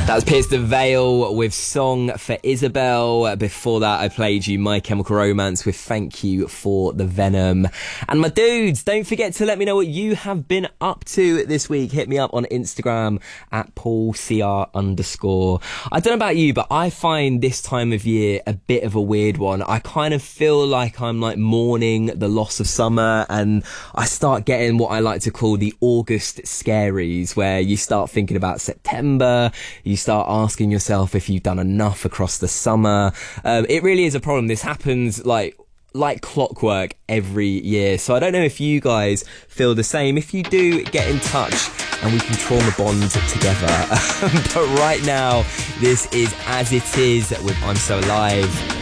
That was Pierce the Veil with Song for Isabel. Before that, I played you My Chemical Romance with Thank You for the Venom. And my dudes, don't forget to let me know what you have been up to this week. Hit me up on Instagram at PaulCR_. I don't know about you, but I find this time of year a bit of a weird one. I kind of feel like I'm like mourning the loss of summer, and I start getting what I like to call the August scaries, where you start thinking about September, you start asking yourself if you've done enough across the summer. It really is a problem. This happens like clockwork every year. So I don't know if you guys feel the same. If you do, get in touch and we can trauma bond together. But right now, this is As It Is with I'm So Alive.